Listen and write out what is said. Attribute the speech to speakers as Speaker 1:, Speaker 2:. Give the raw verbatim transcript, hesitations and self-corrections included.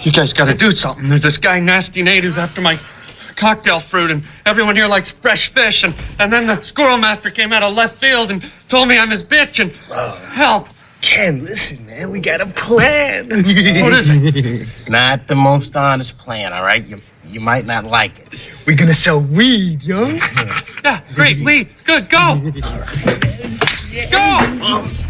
Speaker 1: You guys got to do something. There's this guy, Nasty Nate, who's after my cocktail fruit, and everyone here likes fresh fish, and, and then the squirrel master came out of left field and told me I'm his bitch, and
Speaker 2: oh.
Speaker 1: help.
Speaker 2: Ken, listen, man, we got a plan.
Speaker 1: What is it?
Speaker 3: It's not the most honest plan, all right? You you might not like it.
Speaker 2: We're gonna sell weed, yo.
Speaker 1: Yeah, great, weed. Good, go.
Speaker 2: All right.
Speaker 1: Go!